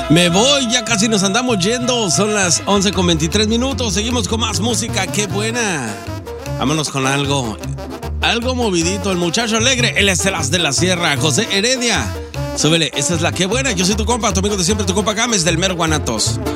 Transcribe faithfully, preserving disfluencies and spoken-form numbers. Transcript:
Me voy, ya casi nos andamos yendo. Son las once con veintitrés minutos. Seguimos con más música. ¡Qué buena! Vámonos con algo. Algo movidito. El muchacho alegre. Él es de las de la sierra. José Heredia. Súbele. Esa es la que buena. Yo soy tu compa, tu amigo de siempre, tu compa Gámez del Mero Guanatos.